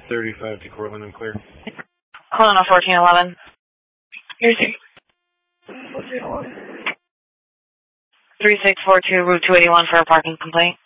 35 to Cortland and clear. Calling on 1411. Here's your 3642 Route 281 for a parking complaint.